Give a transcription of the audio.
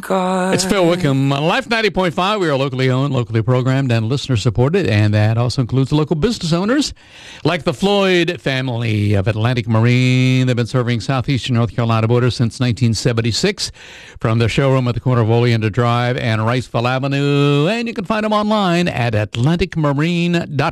God. It's Phil Wickham. Life 90.5, we are locally owned, locally programmed, and listener supported, and that also includes local business owners like the Floyd family of Atlantic Marine. They've been serving southeastern North Carolina border since 1976 from their showroom at the corner of Oleander Drive and Riceville Avenue, and you can find them online at atlanticmarine.com.